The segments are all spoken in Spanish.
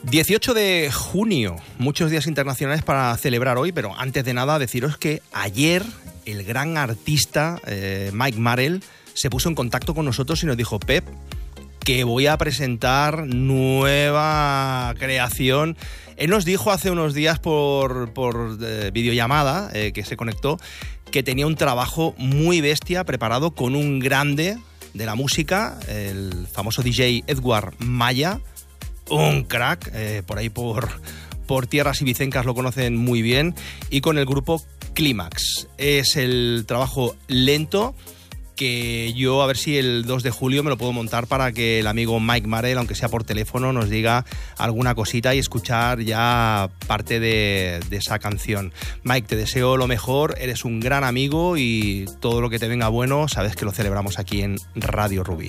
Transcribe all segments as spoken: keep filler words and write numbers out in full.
dieciocho de junio, muchos días internacionales para celebrar hoy, pero antes de nada deciros que ayer el gran artista eh, Mike Marell se puso en contacto con nosotros y nos dijo: Pep, que voy a presentar nueva creación. Él nos dijo hace unos días por, por eh, videollamada, eh, que se conectó, que tenía un trabajo muy bestia preparado con un grande de la música, el famoso D J Edward Maya, un crack, eh, por ahí por, por tierras ibicencas lo conocen muy bien, y con el grupo Clímax. Es el trabajo lento que yo a ver si el dos de julio me lo puedo montar para que el amigo Mike Marell, aunque sea por teléfono, nos diga alguna cosita y escuchar ya parte de, de esa canción. Mike, te deseo lo mejor, eres un gran amigo y todo lo que te venga bueno, sabes que lo celebramos aquí en Radio Rubí.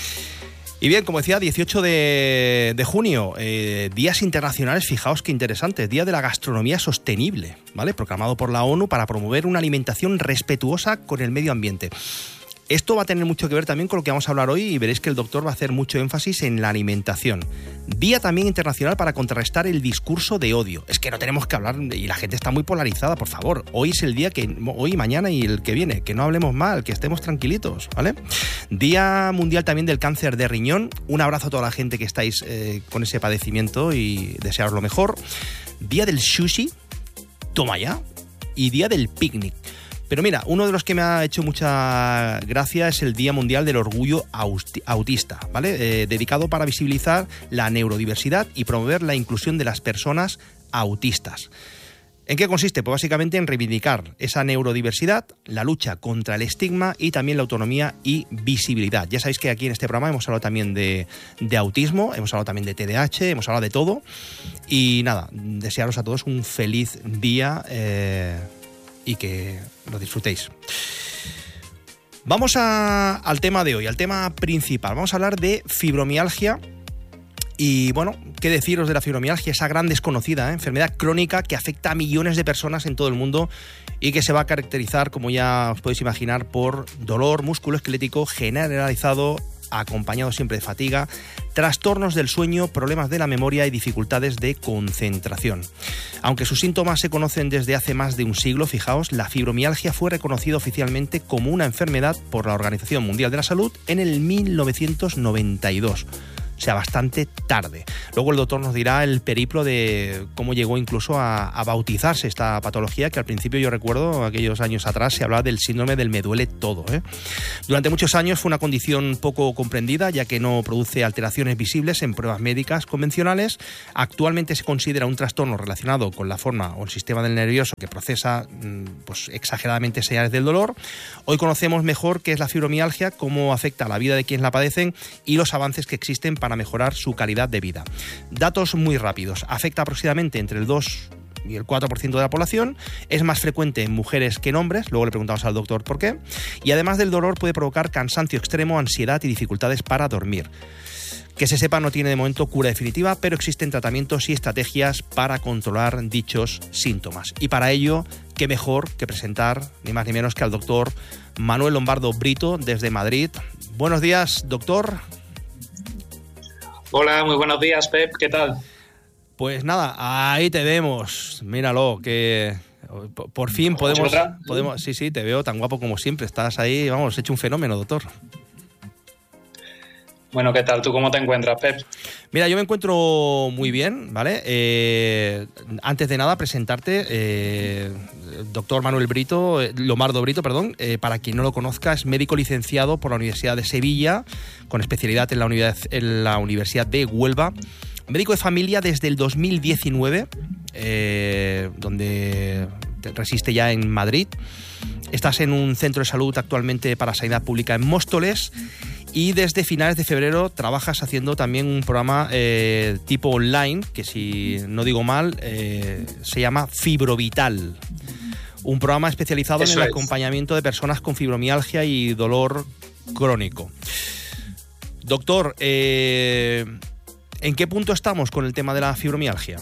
Y bien, como decía, dieciocho de, de junio, eh, días internacionales, fijaos qué interesante, Día de la Gastronomía Sostenible, ¿vale? Proclamado por la ONU para promover una alimentación respetuosa con el medio ambiente. Esto va a tener mucho que ver también con lo que vamos a hablar hoy y veréis que el doctor va a hacer mucho énfasis en la alimentación. Día también internacional para contrarrestar el discurso de odio. Es que no tenemos que hablar y la gente está muy polarizada, por favor. Hoy es el día que, hoy, mañana y el que viene, que no hablemos mal, que estemos tranquilitos, ¿vale? Día mundial también del cáncer de riñón. Un abrazo a toda la gente que estáis eh, con ese padecimiento y desearos lo mejor. Día del sushi, toma ya. Y día del picnic. Pero mira, uno de los que me ha hecho mucha gracia es el Día Mundial del Orgullo Autista, ¿vale? Eh, dedicado para visibilizar la neurodiversidad y promover la inclusión de las personas autistas. ¿En qué consiste? Pues básicamente en reivindicar esa neurodiversidad, la lucha contra el estigma y también la autonomía y visibilidad. Ya sabéis que aquí en este programa hemos hablado también de, de autismo, hemos hablado también de T D A H, hemos hablado de todo. Y nada, desearos a todos un feliz día eh, y que lo disfrutéis. Vamos a, al tema de hoy, al tema principal. Vamos a hablar de fibromialgia. Y bueno, ¿qué deciros de la fibromialgia? Esa gran desconocida, ¿eh? enfermedad crónica que afecta a millones de personas en todo el mundo y que se va a caracterizar, como ya os podéis imaginar, por dolor musculoesquelético generalizado, acompañado siempre de fatiga, trastornos del sueño, problemas de la memoria y dificultades de concentración. Aunque sus síntomas se conocen desde hace más de un siglo, fijaos, la fibromialgia fue reconocida oficialmente como una enfermedad por la Organización Mundial de la Salud en el mil novecientos noventa y dos. O sea, bastante tarde. Luego el doctor nos dirá el periplo de cómo llegó incluso a, a bautizarse esta patología, que al principio yo recuerdo, aquellos años atrás, se hablaba del síndrome del me duele todo, ¿eh? Durante muchos años fue una condición poco comprendida, ya que no produce alteraciones visibles en pruebas médicas convencionales. Actualmente se considera un trastorno relacionado con la forma o el sistema del nervioso que procesa pues, exageradamente señales del dolor. Hoy conocemos mejor qué es la fibromialgia, cómo afecta a la vida de quienes la padecen y los avances que existen para mejorar su calidad de vida. Datos muy rápidos. Afecta aproximadamente entre el dos y el cuatro por ciento de la población. Es más frecuente en mujeres que en hombres. Luego le preguntamos al doctor por qué. Y además del dolor puede provocar cansancio extremo, ansiedad y dificultades para dormir. Que se sepa, no tiene de momento cura definitiva, pero existen tratamientos y estrategias para controlar dichos síntomas. Y para ello, qué mejor que presentar ni más ni menos que al doctor Manuel Lombardo Brito desde Madrid. Buenos días, doctor. Hola, muy buenos días, Pep, ¿qué tal? Pues nada, ahí te vemos, míralo, que por fin podemos, podemos... Sí, sí, te veo tan guapo como siempre, estás ahí, vamos, hecho un fenómeno, doctor. Bueno, ¿qué tal? ¿Tú cómo te encuentras, Pep? Mira, yo me encuentro muy bien, ¿vale? Eh, antes de nada, presentarte, eh, doctor Manuel Brito, eh, Lombardo Brito, perdón, eh, para quien no lo conozca, es médico licenciado por la Universidad de Sevilla, con especialidad en la, unidad, en la Universidad de Huelva, médico de familia desde el dos mil diecinueve, eh, donde resiste ya en Madrid. Estás en un centro de salud actualmente para sanidad pública en Móstoles. Y desde finales de febrero trabajas haciendo también un programa eh, tipo online, que si no digo mal, eh, se llama Fibrovital. Un programa especializado Eso en el es. acompañamiento de personas con fibromialgia y dolor crónico. Doctor, eh, ¿en qué punto estamos con el tema de la fibromialgia?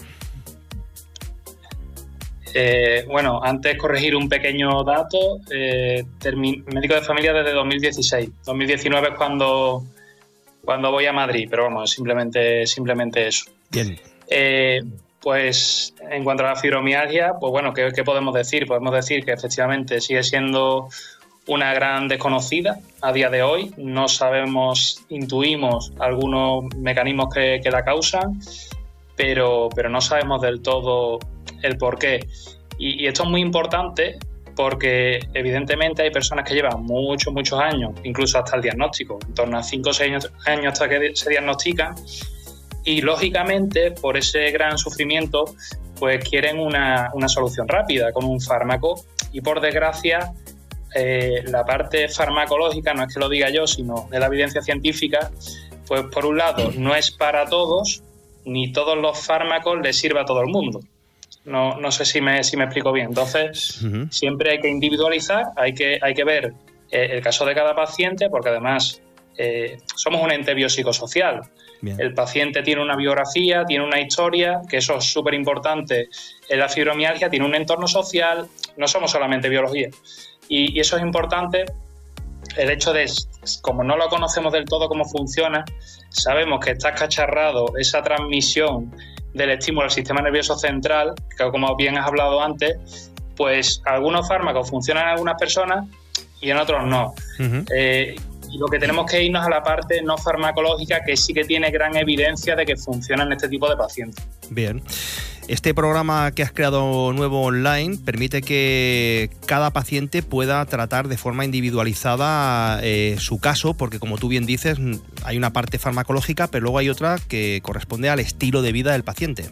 Eh, bueno, antes corregir un pequeño dato, eh, termi- médico de familia desde dos mil dieciséis. dos mil diecinueve es cuando, cuando voy a Madrid, pero vamos, simplemente, simplemente eso. Bien, Eh, pues en cuanto a la fibromialgia, pues bueno, ¿qué, qué podemos decir? Podemos decir que efectivamente sigue siendo una gran desconocida a día de hoy. No sabemos, intuimos algunos mecanismos que, que la causan, pero, pero no sabemos del todo el por qué. Y, y esto es muy importante porque evidentemente hay personas que llevan muchos, muchos años, incluso hasta el diagnóstico, en torno a cinco o seis años hasta que se diagnostican, y lógicamente por ese gran sufrimiento pues quieren una, una solución rápida con un fármaco, y por desgracia eh, la parte farmacológica, no es que lo diga yo, sino de la evidencia científica, pues por un lado no es para todos, ni todos los fármacos les sirve a todo el mundo. No, no sé si me, si me explico bien. Entonces, uh-huh. siempre hay que individualizar, hay que, hay que ver eh, el caso de cada paciente, porque además eh, somos un ente biopsicosocial. Bien. El paciente tiene una biografía, tiene una historia, que eso es súper importante. En la fibromialgia tiene un entorno social, no somos solamente biología. Y, y eso es importante. El hecho de, como no lo conocemos del todo cómo funciona, sabemos que está escacharrado esa transmisión del estímulo al sistema nervioso central, que como bien has hablado antes, pues algunos fármacos funcionan en algunas personas y en otros no. Uh-huh. Eh, y lo que tenemos que irnos a la parte no farmacológica, que sí que tiene gran evidencia de que funciona en este tipo de pacientes. Bien. Este programa que has creado nuevo online permite que cada paciente pueda tratar de forma individualizada eh, su caso, porque como tú bien dices, hay una parte farmacológica, pero luego hay otra que corresponde al estilo de vida del paciente.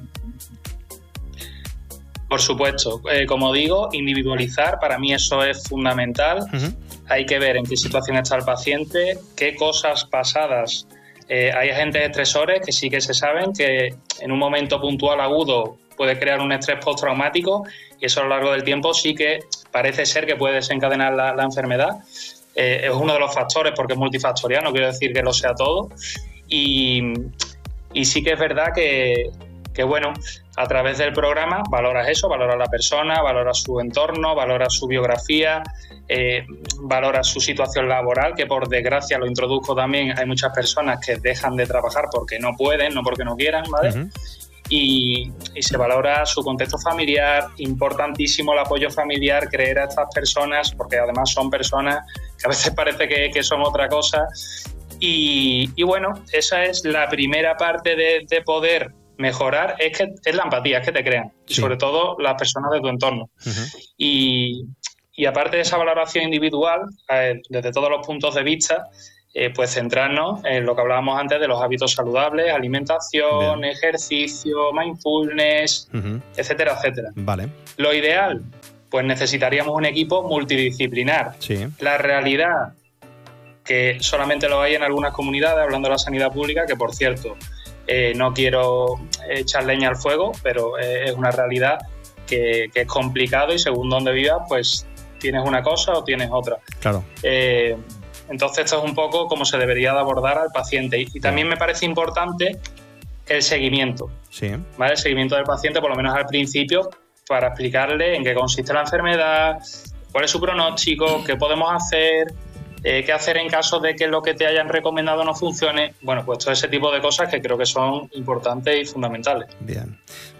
Por supuesto. Eh, como digo, individualizar, para mí eso es fundamental. Uh-huh. Hay que ver en qué situación está el paciente, qué cosas pasadas. Eh, hay agentes estresores que sí que se saben que en un momento puntual agudo puede crear un estrés postraumático, y eso a lo largo del tiempo sí que parece ser que puede desencadenar la, la enfermedad. Eh, es uno de los factores, porque es multifactorial, no quiero decir que lo sea todo. Y, y sí que es verdad que, que, bueno, a través del programa valoras eso, valoras la persona, valoras su entorno, valoras su biografía, eh, valoras su situación laboral, que por desgracia, lo introduzco también, hay muchas personas que dejan de trabajar porque no pueden, no porque no quieran, ¿vale? Uh-huh. Y, y se valora su contexto familiar, importantísimo el apoyo familiar, creer a estas personas, porque además son personas que a veces parece que, que son otra cosa. Y, y bueno, esa es la primera parte de, de poder mejorar, es que es la empatía, es que te crean, sí. Y sobre todo las personas de tu entorno. Uh-huh. Y, y aparte de esa valoración individual, eh, desde todos los puntos de vista, Eh, pues centrarnos en lo que hablábamos antes de los hábitos saludables, alimentación, Bien. ejercicio, mindfulness, uh-huh. etcétera, etcétera. Vale. Lo ideal, pues necesitaríamos un equipo multidisciplinar. Sí. La realidad, que solamente lo hay en algunas comunidades, hablando de la sanidad pública, que por cierto, eh, no quiero echar leña al fuego, pero eh, es una realidad que, que es complicado, y según donde vivas, pues tienes una cosa o tienes otra. Claro. Eh, Entonces esto es un poco como se debería de abordar al paciente. Y, y también me parece importante el seguimiento. Sí. ¿Vale? El seguimiento del paciente, por lo menos al principio, para explicarle en qué consiste la enfermedad, cuál es su pronóstico, qué podemos hacer, eh, qué hacer en caso de que lo que te hayan recomendado no funcione. Bueno, pues todo ese tipo de cosas que creo que son importantes y fundamentales. Bien.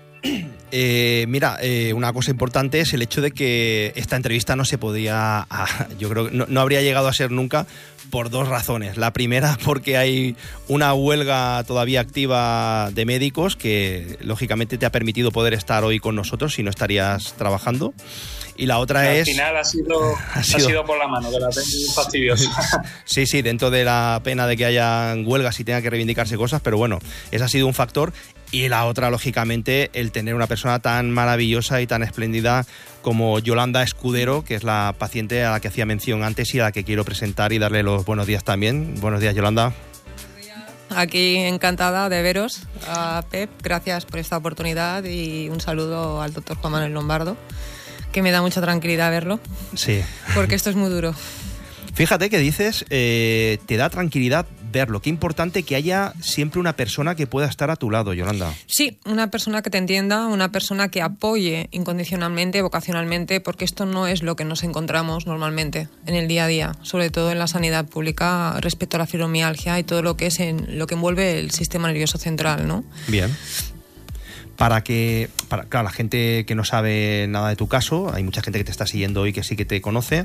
Eh, mira, eh, una cosa importante es el hecho de que esta entrevista no se podía, ah, yo creo que no, no habría llegado a ser nunca, por dos razones. La primera, porque hay una huelga todavía activa de médicos que lógicamente te ha permitido poder estar hoy con nosotros, si no estarías trabajando. Y la otra Al es... Al final ha sido, ha, sido... ha sido por la mano, de la pena fastidiosa. Sí, sí, dentro de la pena de que hayan huelgas y tengan que reivindicarse cosas, pero bueno, ese ha sido un factor. Y la otra, lógicamente, el tener una persona tan maravillosa y tan espléndida como Yolanda Escudero, que es la paciente a la que hacía mención antes y a la que quiero presentar y darle los buenos días también. Buenos días, Yolanda. Aquí encantada de veros, a Pep. Gracias por esta oportunidad y un saludo al doctor Juan Manuel Lombardo, que me da mucha tranquilidad verlo. Sí. Porque esto es muy duro. Fíjate que dices, eh, te da tranquilidad verlo. Qué importante que haya siempre una persona que pueda estar a tu lado, Yolanda. Sí, una persona que te entienda, una persona que apoye incondicionalmente, vocacionalmente, porque esto no es lo que nos encontramos normalmente en el día a día, sobre todo en la sanidad pública respecto a la fibromialgia y todo lo que es en lo que envuelve el sistema nervioso central, ¿no? Bien. Para que, para, claro, la gente que no sabe nada de tu caso, hay mucha gente que te está siguiendo hoy que sí que te conoce.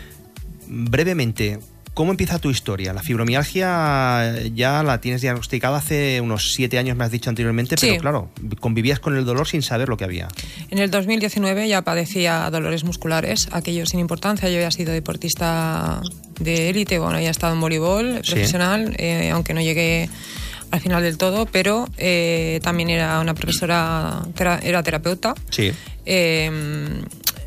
Brevemente, ¿cómo empieza tu historia? La fibromialgia ya la tienes diagnosticada hace unos siete años, me has dicho anteriormente, sí. Pero claro, convivías con el dolor sin saber lo que había. En el dos mil diecinueve ya padecía dolores musculares, aquello sin importancia. Yo había sido deportista de élite, bueno, había estado en voleibol profesional, sí. eh, aunque no llegué al final del todo, pero eh, también era una profesora, tera, era terapeuta. Sí. Eh,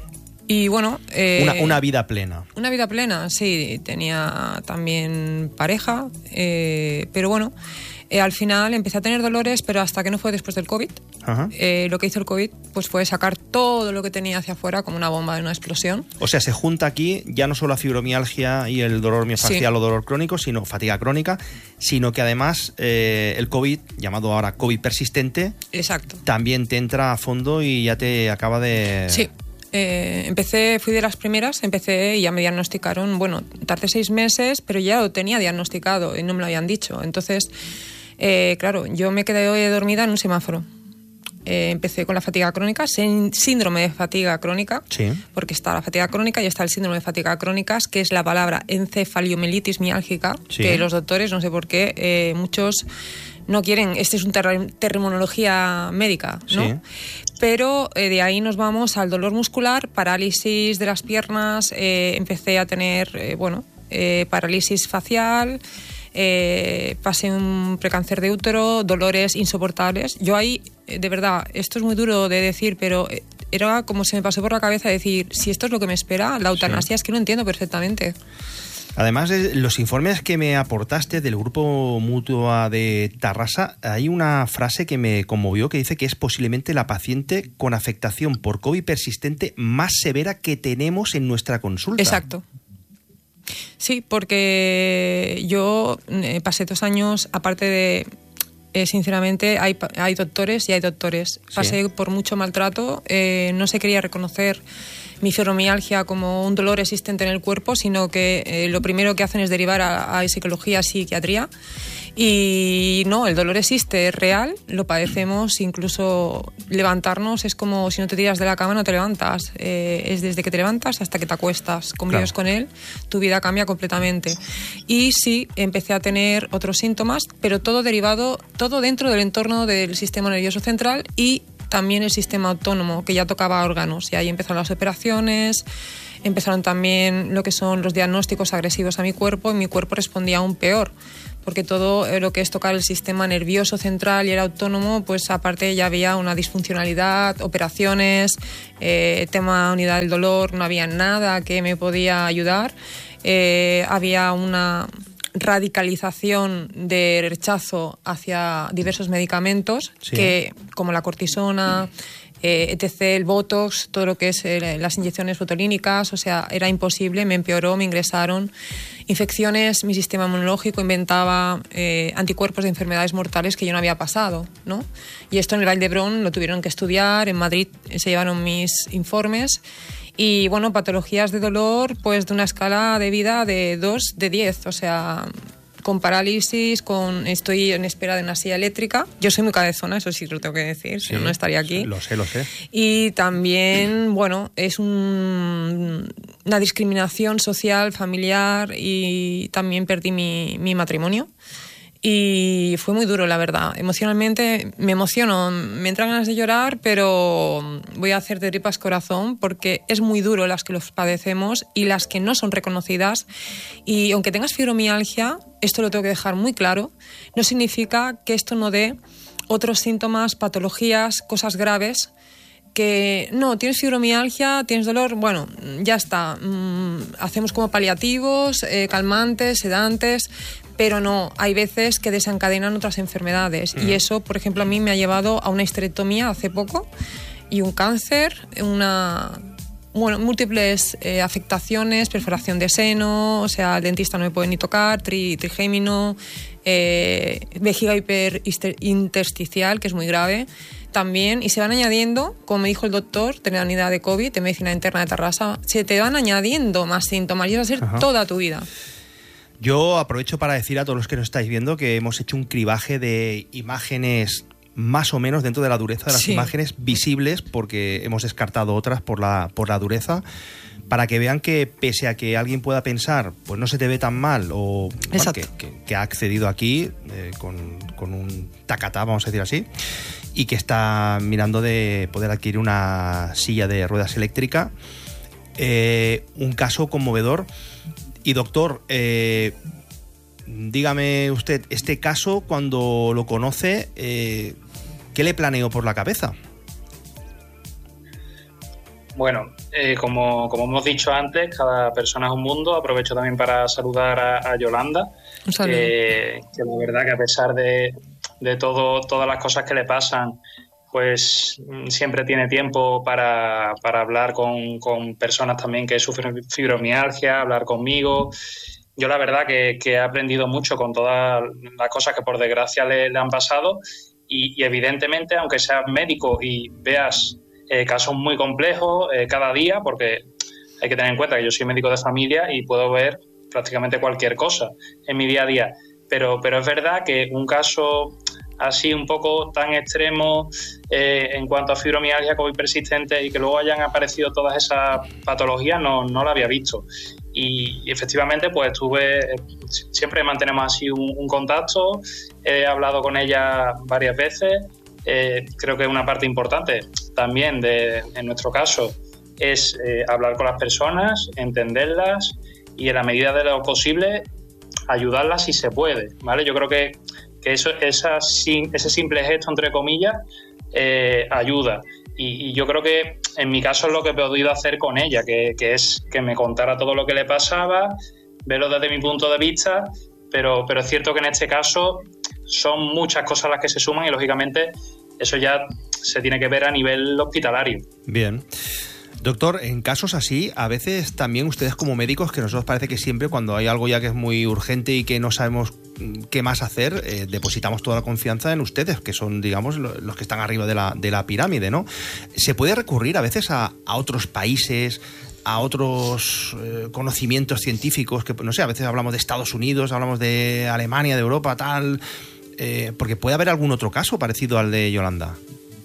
y bueno... Eh, una, una vida plena. Una vida plena, sí. Tenía también pareja, eh, pero bueno, eh, al final empecé a tener dolores, pero hasta que no fue después del COVID. Ajá. Eh, lo que hizo el COVID pues fue sacar todo lo que tenía hacia afuera como una bomba de una explosión. O sea, se junta aquí ya no solo la fibromialgia y el dolor miofascial sí. o dolor crónico, sino fatiga crónica, sino que además eh, el COVID, llamado ahora COVID persistente, exacto, también te entra a fondo y ya te acaba de... Sí. Eh, empecé, fui de las primeras, empecé y ya me diagnosticaron, bueno, tardé seis meses, pero ya lo tenía diagnosticado y no me lo habían dicho. Entonces, eh, claro, yo me quedé dormida en un semáforo. Eh, empecé con la fatiga crónica, síndrome de fatiga crónica, sí. porque está la fatiga crónica y está el síndrome de fatiga crónica, que es la palabra encefaliomelitis miálgica, sí. que los doctores, no sé por qué, eh, muchos no quieren, este es un ter- terminología médica, ¿no? Sí. Pero eh, de ahí nos vamos al dolor muscular, parálisis de las piernas, eh, empecé a tener, eh, bueno, eh, parálisis facial, eh, pasé un precáncer de útero, dolores insoportables. Yo ahí, eh, de verdad, esto es muy duro de decir, pero eh, era como se me pasó por la cabeza decir, si esto es lo que me espera, la eutanasia, sí. es que lo entiendo perfectamente. Además, los informes que me aportaste del Grupo Mutua de Tarrasa, hay una frase que me conmovió que dice que es posiblemente la paciente con afectación por COVID persistente más severa que tenemos en nuestra consulta. Exacto. Sí, porque yo eh, pasé dos años, aparte de... Eh, sinceramente, hay, hay doctores y hay doctores. Pasé sí. por mucho maltrato, eh, no se quería reconocer mi fibromialgia como un dolor existente en el cuerpo, sino que eh, lo primero que hacen es derivar a, a psicología, psiquiatría. Y no, el dolor existe, es real, lo padecemos, incluso levantarnos es como si no te tiras de la cama no te levantas, eh, es desde que te levantas hasta que te acuestas, convives claro. con él, tu vida cambia completamente. Y sí, empecé a tener otros síntomas, pero todo derivado, todo dentro del entorno del sistema nervioso central y también el sistema autónomo, que ya tocaba órganos, y ahí empezaron las operaciones, empezaron también lo que son los diagnósticos agresivos a mi cuerpo, y mi cuerpo respondía aún peor, porque todo lo que es tocar el sistema nervioso central y el autónomo, pues aparte ya había una disfuncionalidad, operaciones, eh, tema unidad del dolor, no había nada que me podía ayudar, eh, había una radicalización de rechazo hacia diversos medicamentos, sí. que como la cortisona, eh, etcétera, el Botox, todo lo que es eh, las inyecciones botulínicas, o sea, era imposible, me empeoró, me ingresaron infecciones, mi sistema inmunológico inventaba eh, anticuerpos de enfermedades mortales que yo no había pasado, ¿no? Y esto en el Vall d'Hebron lo tuvieron que estudiar, en Madrid se llevaron mis informes. Y bueno, patologías de dolor, pues de una escala de vida de dos de diez, o sea, con parálisis, con estoy en espera de una silla eléctrica. Yo soy muy cabezona, eso sí lo tengo que decir, sí, si no, no estaría aquí. Lo sé, lo sé. Y también, bueno, es un, una discriminación social, familiar, y también perdí mi, mi matrimonio. Y fue muy duro, la verdad. Emocionalmente me emociono, me entran ganas de llorar, pero voy a hacer de tripas corazón porque es muy duro las que los padecemos y las que no son reconocidas. Y aunque tengas fibromialgia, esto lo tengo que dejar muy claro, no significa que esto no dé otros síntomas, patologías, cosas graves. Que no, tienes fibromialgia, tienes dolor, bueno, ya está. Mm, hacemos como paliativos, eh, calmantes, sedantes, pero no, hay veces que desencadenan otras enfermedades. Mm. Y eso, por ejemplo, a mí me ha llevado a una histerectomía hace poco y un cáncer, una... Bueno, múltiples eh, afectaciones, perforación de seno, o sea, el dentista no me puede ni tocar, tri, trigémino, eh, vejiga hiperintersticial, que es muy grave también, y se van añadiendo, como me dijo el doctor de la unidad de COVID, de medicina interna de Tarrasa, se te van añadiendo más síntomas y eso va a ser Ajá. toda tu vida. Yo aprovecho para decir a todos los que nos estáis viendo que hemos hecho un cribaje de imágenes más o menos dentro de la dureza de las sí. imágenes visibles, porque hemos descartado otras por la, por la dureza, para que vean que pese a que alguien pueda pensar, pues no se te ve tan mal, o bueno, que, que, que ha accedido aquí eh, con, con un tacatá, vamos a decir así, y que está mirando de poder adquirir una silla de ruedas eléctrica. Eh, un caso conmovedor. Y doctor, eh, dígame usted, este caso, cuando lo conoce, eh, ¿qué le planeó por la cabeza? Bueno, eh, como, como hemos dicho antes, cada persona es un mundo. Aprovecho también para saludar a, a Yolanda, eh, que la verdad que a pesar de, de todo, todas las cosas que le pasan, pues siempre tiene tiempo para, para hablar con, con personas también que sufren fibromialgia, hablar conmigo. Yo la verdad que, que he aprendido mucho con todas las cosas que por desgracia le, le han pasado y, y evidentemente, aunque seas médico y veas eh, casos muy complejos eh, cada día, porque hay que tener en cuenta que yo soy médico de familia y puedo ver prácticamente cualquier cosa en mi día a día, pero, pero es verdad que un caso así un poco tan extremo eh, en cuanto a fibromialgia, COVID persistente y que luego hayan aparecido todas esas patologías, no, no lo había visto. Y, y efectivamente, pues estuve, siempre mantenemos así un, un contacto, he hablado con ella varias veces, eh, creo que una parte importante también de, en nuestro caso es eh, hablar con las personas, entenderlas y en la medida de lo posible ayudarlas si se puede, ¿vale? Yo creo que que eso, esa, ese simple gesto, entre comillas, eh, ayuda. Y, y yo creo que en mi caso es lo que he podido hacer con ella, que, que es que me contara todo lo que le pasaba, verlo desde mi punto de vista, pero, pero es cierto que en este caso son muchas cosas las que se suman y, lógicamente, eso ya se tiene que ver a nivel hospitalario. Bien. Doctor, en casos así, a veces también ustedes como médicos, que nosotros parece que siempre cuando hay algo ya que es muy urgente y que no sabemos qué más hacer, eh, depositamos toda la confianza en ustedes, que son, digamos, los que están arriba de la, de la pirámide, ¿no? ¿Se puede recurrir a veces a, a otros países, a otros eh, conocimientos científicos? Que no sé, a veces hablamos de Estados Unidos, hablamos de Alemania, de Europa, tal, eh, porque puede haber algún otro caso parecido al de Yolanda.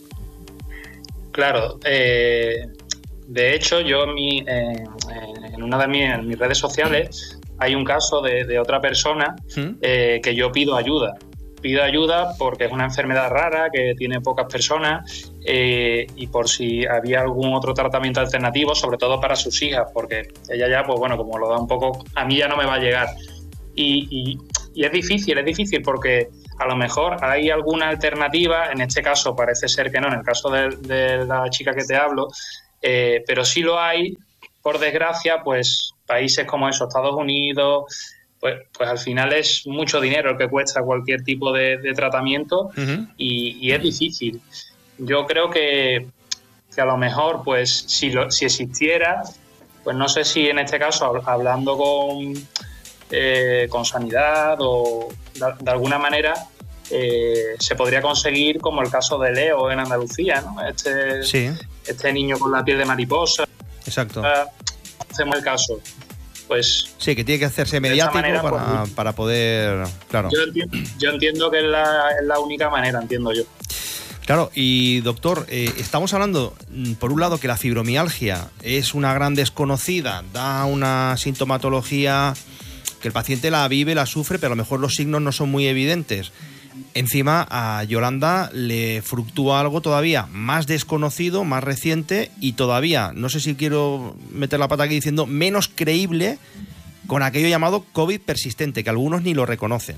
Claro, eh... De hecho, yo en, mi, eh, en una de mis, en mis redes sociales hay un caso de, de otra persona eh, que yo pido ayuda. Pido ayuda porque es una enfermedad rara que tiene pocas personas eh, y por si había algún otro tratamiento alternativo, sobre todo para sus hijas, porque ella ya, pues bueno, como lo da un poco, a mí ya no me va a llegar. Y, y, y es difícil, es difícil porque a lo mejor hay alguna alternativa, en este caso parece ser que no, en el caso de, de la chica que te hablo, Eh, pero sí lo hay, por desgracia, pues países como eso, Estados Unidos, pues, pues al final es mucho dinero el que cuesta cualquier tipo de, de tratamiento uh-huh. y, y es difícil. Yo creo que, que a lo mejor, pues si, lo, si existiera, pues no sé si en este caso hablando con, eh, con Sanidad o de, de alguna manera eh, se podría conseguir, como el caso de Leo en Andalucía, ¿no? Este, sí. este niño con la piel de mariposa. Exacto. Hacemos el caso. Pues sí, que tiene que hacerse mediático manera, para, pues, para poder... Claro. Yo entiendo, yo entiendo que es la, es la única manera, entiendo yo. Claro, y doctor, eh, estamos hablando, por un lado, que la fibromialgia es una gran desconocida, da una sintomatología que el paciente la vive, la sufre, pero a lo mejor los signos no son muy evidentes. Encima a Yolanda le fluctúa algo todavía más desconocido, más reciente y todavía, no sé si quiero meter la pata aquí diciendo, menos creíble con aquello llamado COVID persistente, que algunos ni lo reconocen.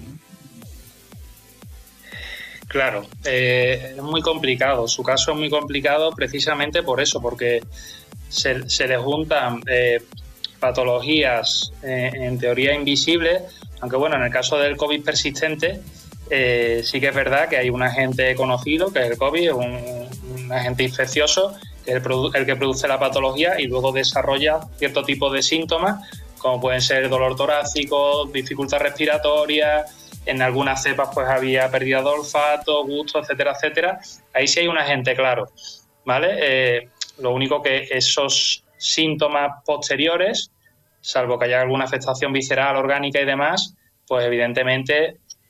Claro, eh, es muy complicado, su caso es muy complicado precisamente por eso, porque se, se le juntan eh, patologías eh, en teoría invisibles, aunque bueno, en el caso del COVID persistente, Eh, sí que es verdad que hay un agente conocido, que es el COVID, un, un agente infeccioso, que es el, produ- el que produce la patología y luego desarrolla cierto tipo de síntomas, como pueden ser dolor torácico, dificultad respiratoria, en algunas cepas pues había pérdida de olfato, gusto, etcétera, etcétera. Ahí sí hay un agente claro, ¿vale? Eh, lo único que esos síntomas posteriores, salvo que haya alguna afectación visceral, orgánica y demás, pues evidentemente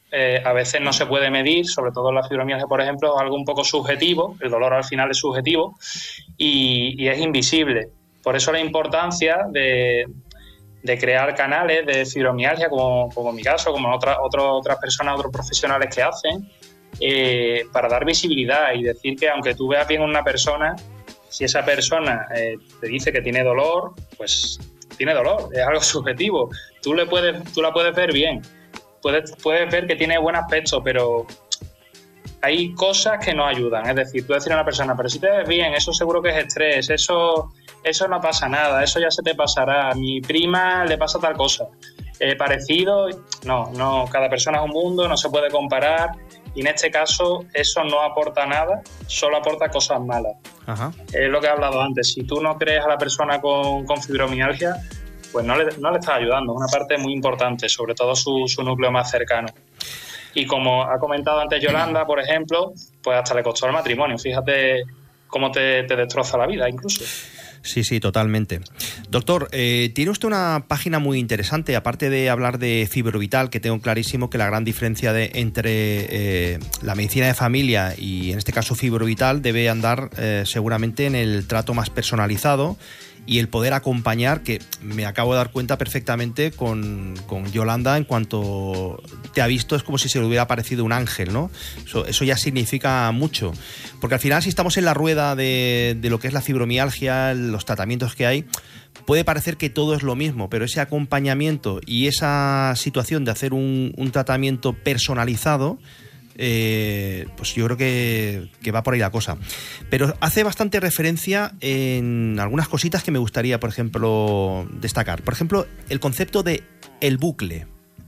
eh, a veces no se puede medir, sobre todo en la fibromialgia, por ejemplo, es algo un poco subjetivo, el dolor al final es subjetivo y, y es invisible. Por eso la importancia de, de crear canales de fibromialgia, como, como en mi caso, como otra, otro, otras personas, otros profesionales que hacen, eh, para dar visibilidad y decir que aunque tú veas bien a una persona, si esa persona eh, te dice que tiene dolor, pues tiene dolor, es algo subjetivo. Tú, le puedes, tú la puedes ver bien, puedes, puedes ver que tiene buen aspecto, pero hay cosas que no ayudan. Es decir, tú decir a una persona, pero si te ves bien, eso seguro que es estrés, eso, eso no pasa nada, eso ya se te pasará, a mi prima le pasa tal cosa. Eh, parecido, no, no, cada persona es un mundo, no se puede comparar. Y en este caso eso no aporta nada, solo aporta cosas malas. Ajá. Es lo que he hablado antes. Si tú no crees a la persona con, con fibromialgia, pues no le, no le estás ayudando. Es una parte muy importante, sobre todo su, su núcleo más cercano. Y como ha comentado antes Yolanda, por ejemplo, pues hasta le costó el matrimonio. Fíjate cómo te, te destroza la vida incluso. Sí, sí, totalmente. Doctor, eh, tiene usted una página muy interesante, aparte de hablar de Fibrovital, que tengo clarísimo que la gran diferencia de, entre eh, la medicina de familia y en este caso Fibrovital debe andar eh, seguramente en el trato más personalizado y el poder acompañar, que me acabo de dar cuenta perfectamente con, con Yolanda, en cuanto te ha visto es como si se le hubiera parecido un ángel, ¿no? Eso, eso ya significa mucho, porque al final si estamos en la rueda de, de lo que es la fibromialgia, los tratamientos que hay, puede parecer que todo es lo mismo, pero ese acompañamiento y esa situación de hacer un, un tratamiento personalizado, Eh, pues yo creo que, que va por ahí la cosa. Pero hace bastante referencia en algunas cositas que me gustaría, por ejemplo, destacar. Por ejemplo, el concepto de el bucle.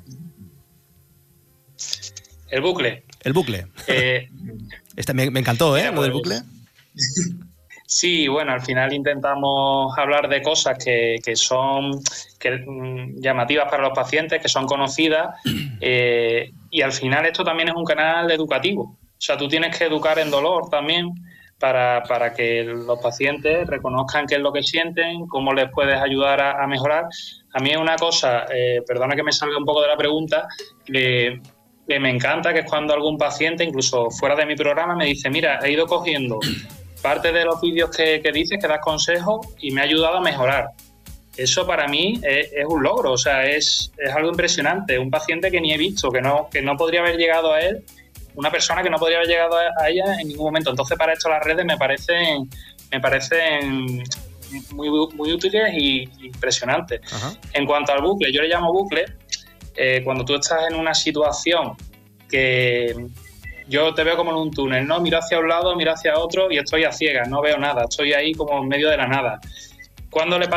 El bucle. El bucle. Eh, este, me, me encantó, ¿eh? Mira, lo del pues, bucle. Sí, bueno, al final intentamos hablar de cosas que, que son que, mm, llamativas para los pacientes, que son conocidas, eh, y al final esto también es un canal educativo. O sea, tú tienes que educar en dolor también para, para que los pacientes reconozcan qué es lo que sienten, cómo les puedes ayudar a, a mejorar. A mí es una cosa, eh, perdona que me salga un poco de la pregunta, que, que me encanta, que es cuando algún paciente, incluso fuera de mi programa, me dice, mira, he ido cogiendo parte de los vídeos que, que dices, que das consejos y me ha ayudado a mejorar. Eso para mí es, es un logro, o sea, es, es algo impresionante. Un paciente que ni he visto, que no, que no podría haber llegado a él, una persona que no podría haber llegado a ella en ningún momento. Entonces, para esto las redes me parecen, me parecen muy, muy útiles y impresionantes. Ajá. En cuanto al bucle, yo le llamo bucle, eh, cuando tú estás en una situación que yo te veo como en un túnel, ¿no? Miro hacia un lado, miro hacia otro y estoy a ciegas, no veo nada, estoy ahí como en medio de la nada. ¿Cuándo le pasa